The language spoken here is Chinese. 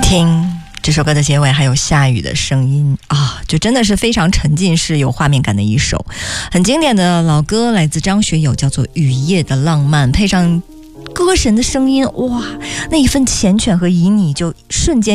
听这首歌的结尾还有下雨的声音啊，就真的是非常沉浸式有画面感的一首很经典的老歌，来自张学友，叫做《雨夜的浪漫》，配上歌神的声音，哇，那一份缱绻和旖旎就瞬间